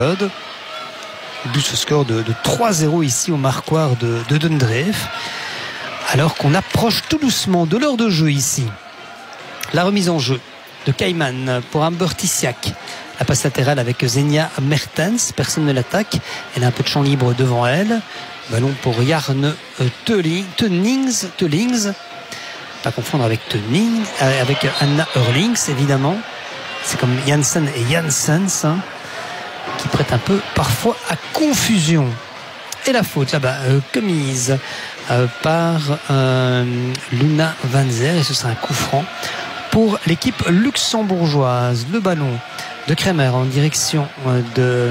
But ce score de 3-0 ici au marquoir de Dundreef. Alors qu'on approche tout doucement de l'heure de jeu ici. La remise en jeu de Kaiman pour Amber Tissiak. La passe latérale avec Zenia Mertens. Personne ne l'attaque. Elle a un peu de champ libre devant elle. Ballon pour Jarne Teunings. Pas confondre avec Teuning, avec Anna Hurlings évidemment. C'est comme Janssen et Janssens qui prêtent un peu parfois à confusion. Et la faute là-bas commise par Luna Van Zer, et ce sera un coup franc pour l'équipe luxembourgeoise. Le ballon de Kremer en direction de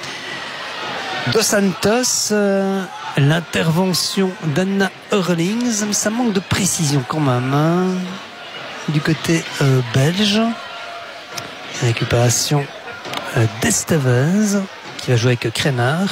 Dos Santos. L'intervention d'Anna Hurlings, ça manque de précision quand même du côté belge. Récupération d'Estevez qui va jouer avec Kremer,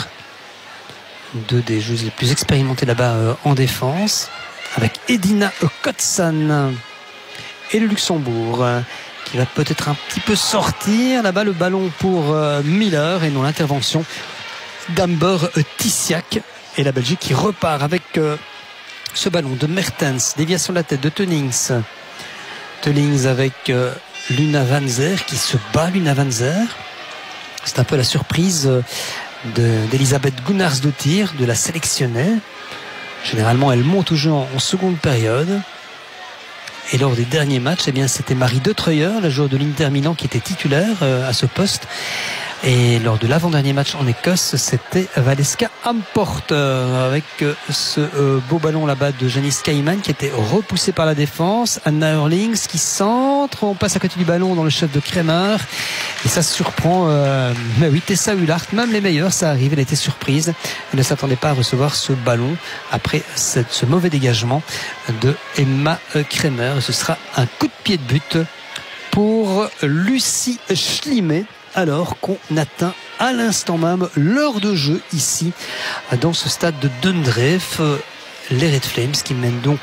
deux des joueuses les plus expérimentées là-bas en défense, avec Edina Kotsan et le Luxembourg qui va peut-être un petit peu sortir là-bas. Le ballon pour Miller et non l'intervention d'Amber Tissiak. Et la Belgique qui repart avec ce ballon de Mertens. Déviation de la tête de Teunings. Teunings avec Luna Van Zer qui se bat. Luna Van Zer, c'est un peu la surprise d'Elisabeth Gunnarsdottir, de la sélectionnée. Généralement elle monte au jeu en seconde période. Et lors des derniers matchs, eh bien, c'était Marie De Treuer, la joueuse de l'Inter Milan, qui était titulaire à ce poste. Et lors de l'avant-dernier match en Écosse, c'était Valeska Amporter avec ce beau ballon là-bas de Janice Kaiman qui était repoussé par la défense. Anna Hurlings qui centre, on passe à côté du ballon dans le chef de Kremer et ça surprend mais oui, Tessa Hullart, même les meilleurs, ça arrive, elle était surprise, elle ne s'attendait pas à recevoir ce ballon après ce mauvais dégagement de Emma Kremer. Ce sera un coup de pied de but pour Lucie Schlimet, alors qu'on atteint à l'instant même l'heure de jeu ici dans ce stade de Dundreef. Les Red Flames qui mènent donc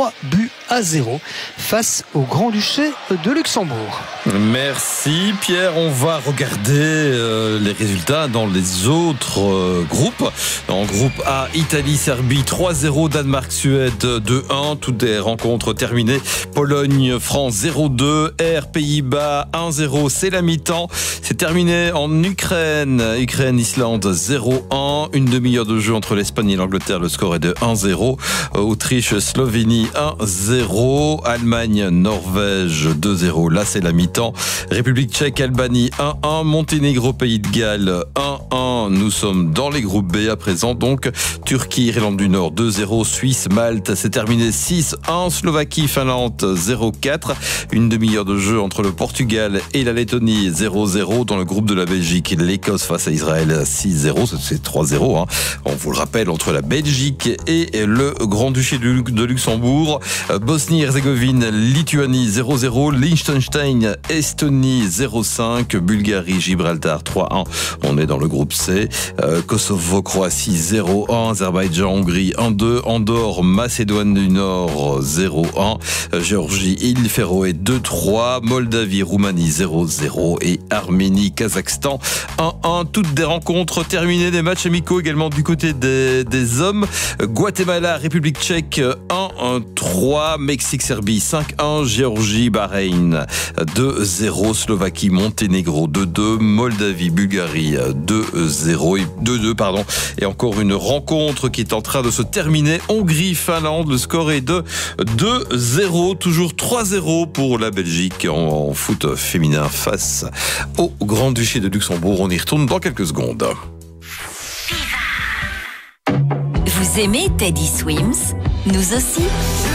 3-0 face au Grand-Duché de Luxembourg. Merci Pierre, on va regarder les résultats dans les autres groupes. En groupe A, Italie-Serbie 3-0, Danemark-Suède 2-1, toutes des rencontres terminées. Pologne-France 0-2, Pays-Bas 1-0, c'est la mi-temps. C'est terminé en Ukraine-Islande 0-1, une demi-heure de jeu entre l'Espagne et l'Angleterre, le score est de 1-0. Autriche-Slovénie 1-0, Allemagne-Norvège 2-0, là c'est la mi-temps. République tchèque-Albanie 1-1, Monténégro-Pays de Galles 1-1, nous sommes dans les groupes B à présent, donc Turquie-Irlande du Nord 2-0, Suisse-Malte c'est terminé 6-1, Slovaquie-Finlande 0-4, une demi-heure de jeu entre le Portugal et la Lettonie 0-0, dans le groupe de la Belgique, l'Écosse face à Israël 6-0, c'est 3-0, on vous le rappelle, entre la Belgique et le Grand-Duché de Luxembourg. Bosnie-Herzégovine, Lituanie 0-0, Liechtenstein, Estonie 0-5, Bulgarie, Gibraltar 3-1. On est dans le groupe C. Kosovo, Croatie 0-1, Azerbaïdjan, Hongrie 1-2, Andorre, Macédoine du Nord 0-1, Géorgie, île Féroé 2-3, Moldavie, Roumanie 0-0 et Arménie, Kazakhstan 1-1. Toutes des rencontres terminées, des matchs amicaux également du côté des hommes. Guatemala, République tchèque 1-3, Mexique-Serbie 5-1, Géorgie-Bahreïn 2-0, Slovaquie-Monténégro 2-2, Moldavie-Bulgarie 2-0 et 2-2 pardon. Et encore une rencontre qui est en train de se terminer, Hongrie-Finlande, le score est de 2-0, toujours 3-0 pour la Belgique en foot féminin face au Grand-Duché de Luxembourg. On y retourne dans quelques secondes. Vous aimez Teddy Swims? Nous aussi.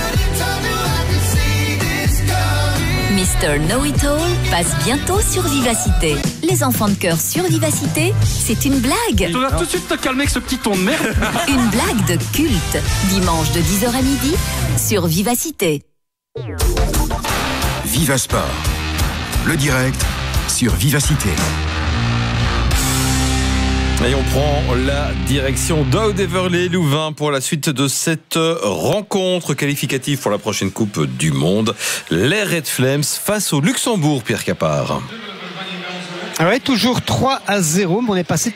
Mr. Know-It-All passe bientôt sur Vivacité. Les enfants de cœur sur Vivacité, c'est une blague. Tu vas tout de suite te calmer avec ce petit ton de merde. Une blague de culte. Dimanche de 10h à midi sur Vivacité. Vivasport. Le direct sur Vivacité. Et on prend la direction d'Audeverley-Louvain pour la suite de cette rencontre qualificative pour la prochaine Coupe du Monde. Les Red Flames face au Luxembourg, Pierre Capard. Ah ouais, toujours 3-0, mais on est passé